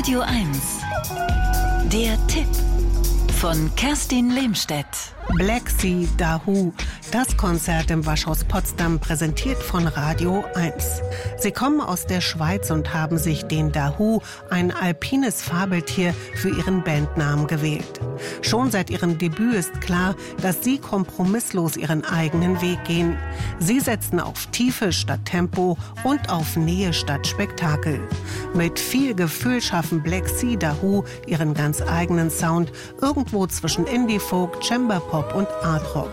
Radio 1. Der Tipp von Kerstin Lehmstedt. Black Sea Dahoo, das Konzert im Waschhaus Potsdam, präsentiert von Radio 1. Sie kommen aus der Schweiz und haben sich den Dahoo, ein alpines Fabeltier, für ihren Bandnamen gewählt. Schon seit ihrem Debüt ist klar, dass sie kompromisslos ihren eigenen Weg gehen. Sie setzen auf Tiefe statt Tempo und auf Nähe statt Spektakel. Mit viel Gefühl schaffen Black Sea Dahoo ihren ganz eigenen Sound, irgendwo zwischen Indie-Folk, Chamberpop und Art-Rock.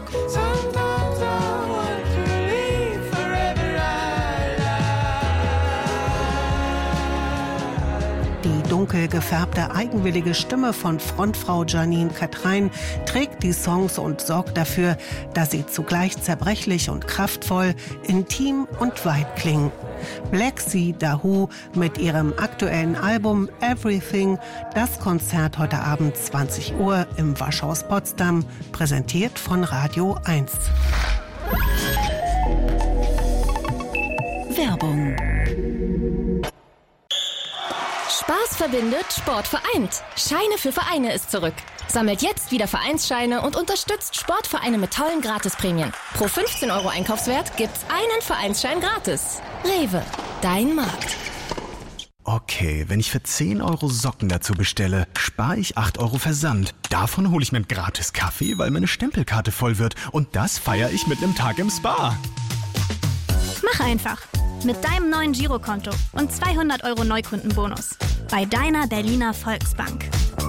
Die dunkel gefärbte, eigenwillige Stimme von Frontfrau Janine Katrein trägt die Songs und sorgt dafür, dass sie zugleich zerbrechlich und kraftvoll, intim und weit klingen. Black Sea Dahoo mit ihrem aktuellen Album Everything, das Konzert heute Abend 20 Uhr im Waschhaus Potsdam, präsentiert von Radio 1. Werbung. Spaß verbindet, Sport vereint. Scheine für Vereine ist zurück. Sammelt jetzt wieder Vereinsscheine und unterstützt Sportvereine mit tollen Gratisprämien. Pro 15 € Einkaufswert gibt's einen Vereinsschein gratis. Rewe, dein Markt. Okay, wenn ich für 10 € Socken dazu bestelle, spare ich 8 € Versand. Davon hole ich mir einen gratis Kaffee, weil meine Stempelkarte voll wird. Und das feiere ich mit einem Tag im Spa. Mach einfach. Mit deinem neuen Girokonto und 200 € Neukundenbonus. Bei deiner Berliner Volksbank.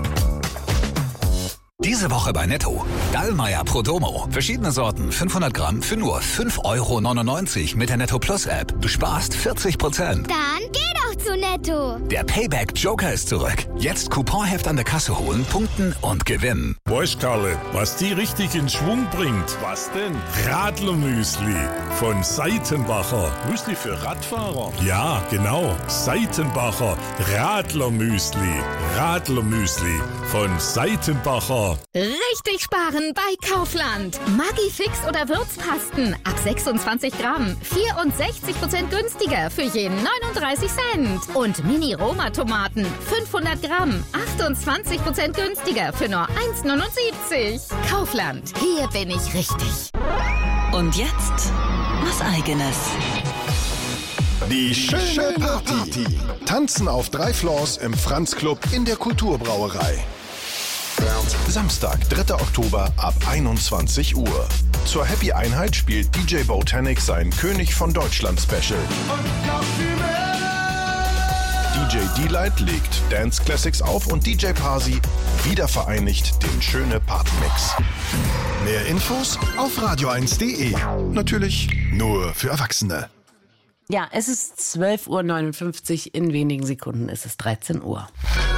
Diese Woche bei Netto. Dallmayr Prodomo. Verschiedene Sorten, 500 Gramm für nur 5,99 € mit der Netto Plus App. Du sparst 40%. Dann geh doch zu Netto. Der Payback Joker ist zurück. Jetzt Couponheft an der Kasse holen, punkten und gewinnen. Weißt, Karle, was die richtig in Schwung bringt? Was denn? Radlermüsli von Seitenbacher. Müsli für Radfahrer? Ja, genau. Seitenbacher Radlermüsli. Radlermüsli von Seitenbacher. Richtig sparen bei Kaufland. Maggi-Fix oder Würzpasten ab 26 Gramm. 64% günstiger für jeden 39 Cent. Und Mini-Roma-Tomaten 500 Gramm. 28% günstiger für nur 1,79. Kaufland, hier bin ich richtig. Und jetzt was Eigenes. Die schöne Party. Tanzen auf 3 Floors im Franz Club in der Kulturbrauerei. Samstag, 3. Oktober ab 21 Uhr. Zur Happy Einheit spielt DJ Botanic sein König von Deutschland Special. DJ D-Light legt Dance Classics auf und DJ Parsi wiedervereinigt den schöne Partymix. Mehr Infos auf radio1.de. Natürlich nur für Erwachsene. Ja, es ist 12:59 Uhr. In wenigen Sekunden ist es 13 Uhr.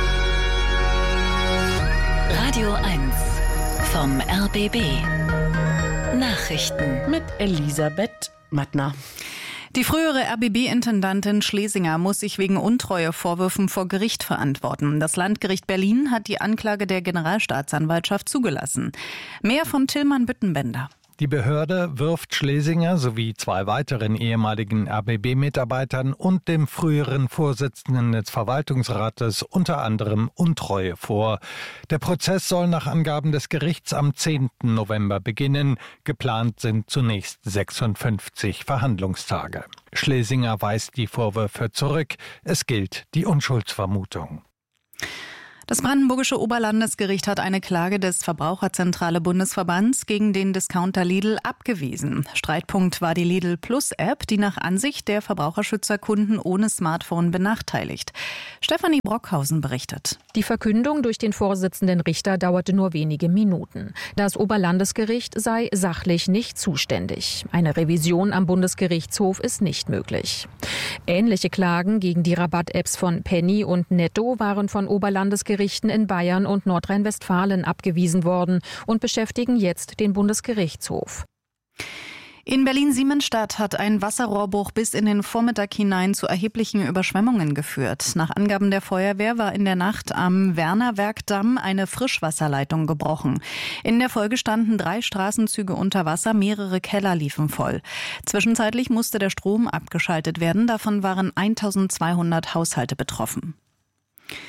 Radio 1 vom RBB. Nachrichten mit Elisabeth Mattner. Die frühere RBB-Intendantin Schlesinger muss sich wegen Untreuevorwürfen vor Gericht verantworten. Das Landgericht Berlin hat die Anklage der Generalstaatsanwaltschaft zugelassen. Mehr von Tillmann Büttenbender. Die Behörde wirft Schlesinger sowie 2 weiteren ehemaligen RBB-Mitarbeitern und dem früheren Vorsitzenden des Verwaltungsrates unter anderem Untreue vor. Der Prozess soll nach Angaben des Gerichts am 10. November beginnen. Geplant sind zunächst 56 Verhandlungstage. Schlesinger weist die Vorwürfe zurück. Es gilt die Unschuldsvermutung. Das brandenburgische Oberlandesgericht hat eine Klage des Verbraucherzentrale Bundesverbands gegen den Discounter Lidl abgewiesen. Streitpunkt war die Lidl Plus App, die nach Ansicht der Verbraucherschützer Kunden ohne Smartphone benachteiligt. Stefanie Brockhausen berichtet. Die Verkündung durch den Vorsitzenden Richter dauerte nur wenige Minuten. Das Oberlandesgericht sei sachlich nicht zuständig. Eine Revision am Bundesgerichtshof ist nicht möglich. Ähnliche Klagen gegen die Rabatt-Apps von Penny und Netto waren von Oberlandesgerichten in Bayern und Nordrhein-Westfalen abgewiesen worden und beschäftigen jetzt den Bundesgerichtshof. In Berlin-Siemensstadt hat ein Wasserrohrbruch bis in den Vormittag hinein zu erheblichen Überschwemmungen geführt. Nach Angaben der Feuerwehr war in der Nacht am Wernerwerkdamm eine Frischwasserleitung gebrochen. In der Folge standen 3 Straßenzüge unter Wasser, mehrere Keller liefen voll. Zwischenzeitlich musste der Strom abgeschaltet werden, davon waren 1200 Haushalte betroffen.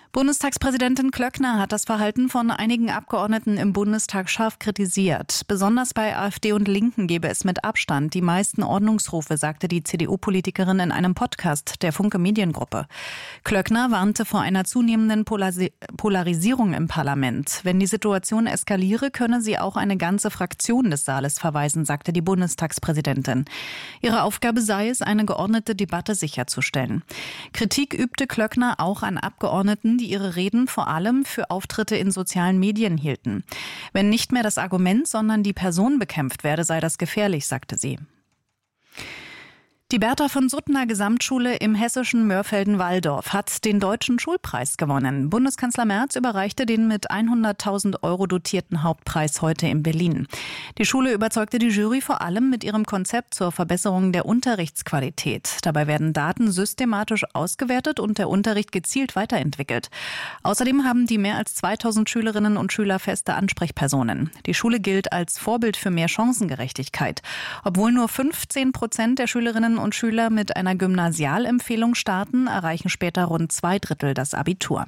Bundestagspräsidentin Klöckner hat das Verhalten von einigen Abgeordneten im Bundestag scharf kritisiert. Besonders bei AfD und Linken gebe es mit Abstand die meisten Ordnungsrufe, sagte die CDU-Politikerin in einem Podcast der Funke Mediengruppe. Klöckner warnte vor einer zunehmenden Polarisierung im Parlament. Wenn die Situation eskaliere, könne sie auch eine ganze Fraktion des Saales verweisen, sagte die Bundestagspräsidentin. Ihre Aufgabe sei es, eine geordnete Debatte sicherzustellen. Kritik übte Klöckner auch an Abgeordneten, die ihre Reden vor allem für Auftritte in sozialen Medien hielten. Wenn nicht mehr das Argument, sondern die Person bekämpft werde, sei das gefährlich, sagte sie. Die Bertha von Suttner Gesamtschule im hessischen Mörfelden-Walldorf hat den Deutschen Schulpreis gewonnen. Bundeskanzler Merz überreichte den mit 100.000 € dotierten Hauptpreis heute in Berlin. Die Schule überzeugte die Jury vor allem mit ihrem Konzept zur Verbesserung der Unterrichtsqualität. Dabei werden Daten systematisch ausgewertet und der Unterricht gezielt weiterentwickelt. Außerdem haben die mehr als 2000 Schülerinnen und Schüler feste Ansprechpersonen. Die Schule gilt als Vorbild für mehr Chancengerechtigkeit. Obwohl nur 15% der Schülerinnen und Schüler mit einer Gymnasialempfehlung starten, erreichen später rund 2/3 das Abitur.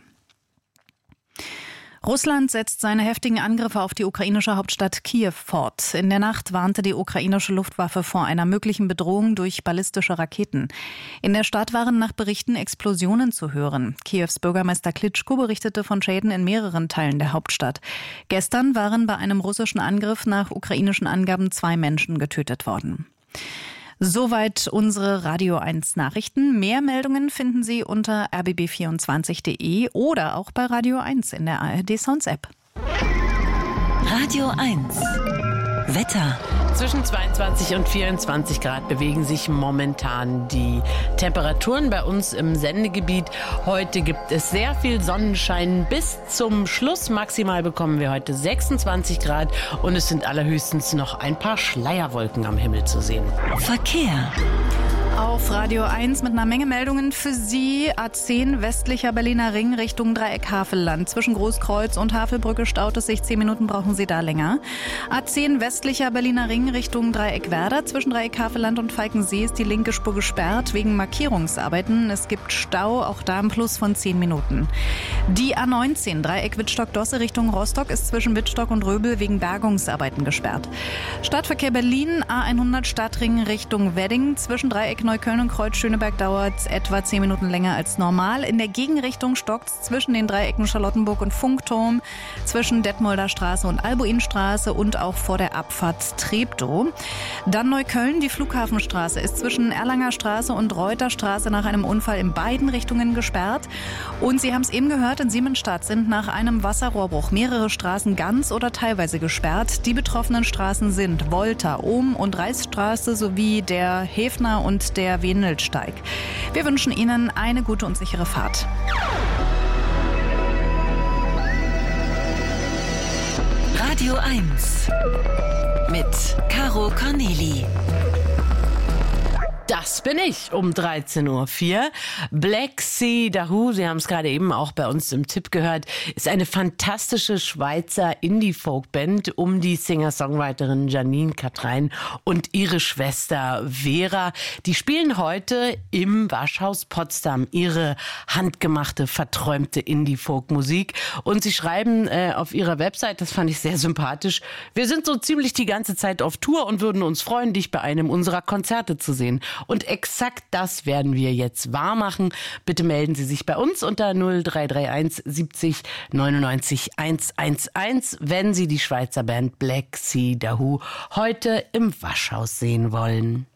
Russland setzt seine heftigen Angriffe auf die ukrainische Hauptstadt Kiew fort. In der Nacht warnte die ukrainische Luftwaffe vor einer möglichen Bedrohung durch ballistische Raketen. In der Stadt waren nach Berichten Explosionen zu hören. Kiews Bürgermeister Klitschko berichtete von Schäden in mehreren Teilen der Hauptstadt. Gestern waren bei einem russischen Angriff nach ukrainischen Angaben 2 Menschen getötet worden. Soweit unsere Radio 1 Nachrichten. Mehr Meldungen finden Sie unter rbb24.de oder auch bei Radio 1 in der ARD Sounds App. Radio 1 Wetter. Zwischen 22 und 24 Grad bewegen sich momentan die Temperaturen bei uns im Sendegebiet. Heute gibt es sehr viel Sonnenschein bis zum Schluss. Maximal bekommen wir heute 26 Grad und es sind allerhöchstens noch ein paar Schleierwolken am Himmel zu sehen. Verkehr. Auf Radio 1 mit einer Menge Meldungen für Sie. A10 westlicher Berliner Ring Richtung Dreieck Havelland. Zwischen Großkreuz und Havelbrücke staut es sich. 10 Minuten brauchen Sie da länger. A10 westlicher Berliner Ring Richtung Dreieck Werder. Zwischen Dreieck Havelland und Falkensee ist die linke Spur gesperrt wegen Markierungsarbeiten. Es gibt Stau, auch da im Plus von 10 Minuten. Die A19 Dreieck Wittstock-Dosse Richtung Rostock ist zwischen Wittstock und Röbel wegen Bergungsarbeiten gesperrt. Stadtverkehr Berlin A100 Stadtring Richtung Wedding. Zwischen Dreieck Neukölln und Kreuz Schöneberg dauert es etwa 10 Minuten länger als normal. In der Gegenrichtung stockt es zwischen den Dreiecken Charlottenburg und Funkturm, zwischen Detmolder Straße und Albuinstraße und auch vor der Abfahrt Treptow. Dann Neukölln, die Flughafenstraße ist zwischen Erlanger Straße und Reuterstraße nach einem Unfall in beiden Richtungen gesperrt. Und Sie haben es eben gehört, in Siemensstadt sind nach einem Wasserrohrbruch mehrere Straßen ganz oder teilweise gesperrt. Die betroffenen Straßen sind Volta, Ohm- und Reichsstraße sowie der Hefner und der Wendelsteig. Wir wünschen Ihnen eine gute und sichere Fahrt. Radio 1 mit Caro Corneli. Das bin ich um 13.04 Uhr. Black Sea Dahoo, Sie haben es gerade eben auch bei uns im Tipp gehört, ist eine fantastische Schweizer Indie-Folk-Band um die Singer-Songwriterin Janine Katrein und ihre Schwester Vera. Die spielen heute im Waschhaus Potsdam ihre handgemachte, verträumte Indie-Folk-Musik. Und sie schreiben auf ihrer Website, das fand ich sehr sympathisch, wir sind so ziemlich die ganze Zeit auf Tour und würden uns freuen, dich bei einem unserer Konzerte zu sehen. Und exakt das werden wir jetzt wahr machen. Bitte melden Sie sich bei uns unter 0331 70 99 111, wenn Sie die Schweizer Band Black Sea Dahoo heute im Waschhaus sehen wollen.